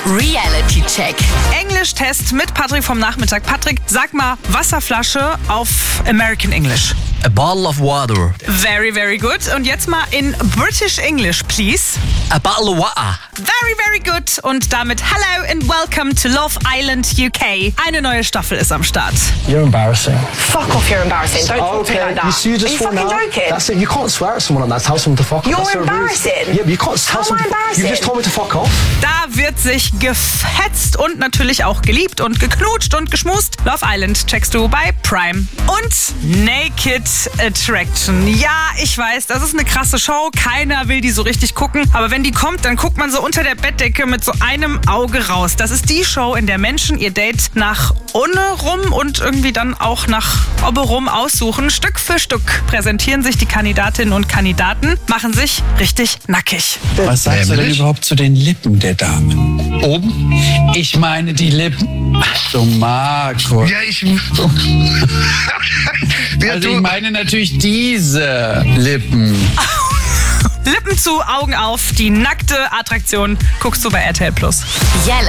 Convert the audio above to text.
Reality Check. Englisch-Test mit Patrick vom Nachmittag. Patrick, sag mal Wasserflasche auf American English. A bottle of water. Very, very good. Und jetzt mal in British English, please. A bottle of water. Very, very good. Und damit hello and welcome to Love Island UK. Eine neue Staffel ist am Start. You're embarrassing. Fuck off, you're embarrassing. Don't talk to me like that. You just Are you fucking joking? That's it. You can't swear at someone like that. Tell someone to fuck off. You're That's so rude. embarrassing. Yeah, but you can't tell How am I someone. embarrassing? You just told me to fuck off. Da wird sich gefetzt und natürlich auch geliebt und geknutscht und geschmust. Love Island checkst du bei Prime. Und Naked Attraction. Ja, ich weiß, das ist eine krasse Show. Keiner will die so richtig gucken. Aber wenn die kommt, dann guckt man so unter der Bettdecke mit so einem Auge raus. Das ist die Show, in der Menschen ihr Date nach ohne rum und irgendwie dann auch nach obe rum aussuchen. Stück für Stück präsentieren sich die Kandidatinnen und Kandidaten, machen sich richtig nackig. Was sagst du denn überhaupt zu den Lippen der Damen? Oben? Ich meine die Lippen. Ach du Marco. Ja, Also ich meine natürlich diese Lippen. Lippen zu, Augen auf, die nackte Attraktion guckst du bei RTL+. Yellow.